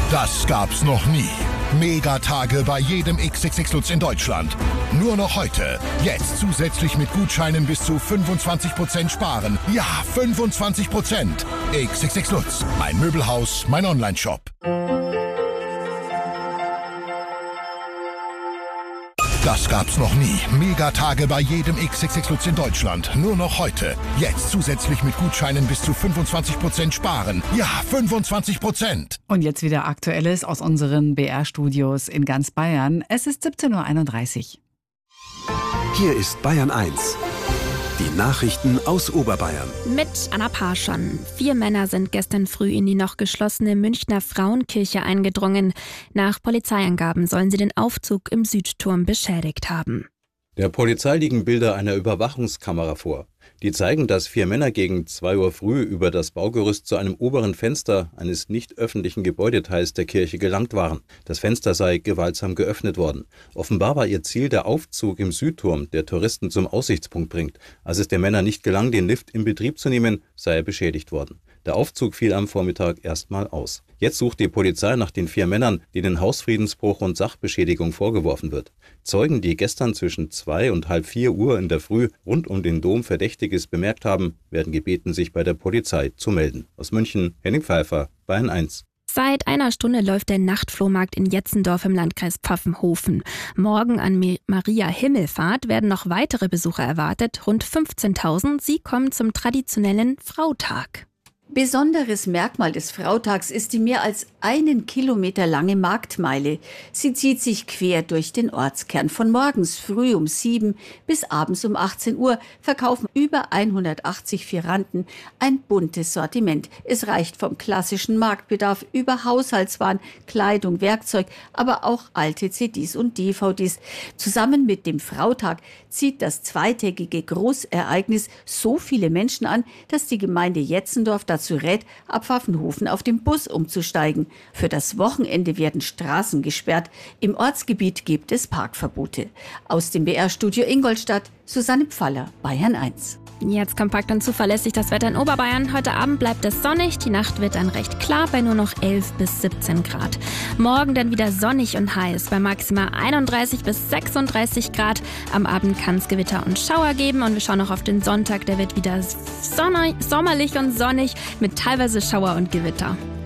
Das gab's noch nie. Megatage bei jedem XXX Lutz in Deutschland. Nur noch heute. Jetzt zusätzlich mit Gutscheinen bis zu 25% sparen. Ja, 25%. XXX Lutz. Mein Möbelhaus, mein Onlineshop. Das gab's noch nie. Megatage bei jedem XXX Lutz in Deutschland. Nur noch heute. Jetzt zusätzlich mit Gutscheinen bis zu 25% sparen. Ja, 25%. Und jetzt wieder Aktuelles aus unseren BR-Studios in ganz Bayern. Es ist 17.31 Uhr. Hier ist Bayern 1. Die Nachrichten aus Oberbayern. Mit Anna Parschon. 4 Männer sind gestern früh in die noch geschlossene Münchner Frauenkirche eingedrungen. Nach Polizeiangaben sollen sie den Aufzug im Südturm beschädigt haben. Der Polizei liegen Bilder einer Überwachungskamera vor. Die zeigen, dass 4 Männer gegen 2 Uhr früh über das Baugerüst zu einem oberen Fenster eines nicht öffentlichen Gebäudeteils der Kirche gelangt waren. Das Fenster sei gewaltsam geöffnet worden. Offenbar war ihr Ziel der Aufzug im Südturm, der Touristen zum Aussichtspunkt bringt. Als es den Männern nicht gelang, den Lift in Betrieb zu nehmen, sei er beschädigt worden. Der Aufzug fiel am Vormittag erstmal aus. Jetzt sucht die Polizei nach den 4 Männern, denen Hausfriedensbruch und Sachbeschädigung vorgeworfen wird. Zeugen, die gestern zwischen 2 und halb 4 Uhr in der Früh rund um den Dom Verdächtiges bemerkt haben, werden gebeten, sich bei der Polizei zu melden. Aus München, Henning Pfeiffer, Bayern 1. Seit einer Stunde läuft der Nachtflohmarkt in Jetzendorf im Landkreis Pfaffenhofen. Morgen an Maria Himmelfahrt werden noch weitere Besucher erwartet, rund 15.000. Sie kommen zum traditionellen Frautag. Besonderes Merkmal des Frautags ist die mehr als 1 Kilometer lange Marktmeile. Sie zieht sich quer durch den Ortskern. Von morgens früh um 7 bis abends um 18 Uhr verkaufen über 180 Fieranten ein buntes Sortiment. Es reicht vom klassischen Marktbedarf über Haushaltswaren, Kleidung, Werkzeug, aber auch alte CDs und DVDs. Zusammen mit dem Frautag zieht das zweitägige Großereignis so viele Menschen an, dass die Gemeinde Jetzendorf dazu rät, ab Pfaffenhofen auf den Bus umzusteigen. Für das Wochenende werden Straßen gesperrt. Im Ortsgebiet gibt es Parkverbote. Aus dem BR-Studio Ingolstadt, Susanne Pfaller, Bayern 1. Jetzt kompakt und zuverlässig das Wetter in Oberbayern. Heute Abend bleibt es sonnig, die Nacht wird dann recht klar bei nur noch 11 bis 17 Grad. Morgen dann wieder sonnig und heiß bei maximal 31 bis 36 Grad. Am Abend kann es Gewitter und Schauer geben und wir schauen noch auf den Sonntag, der wird wieder sommerlich und sonnig mit teilweise Schauer und Gewitter.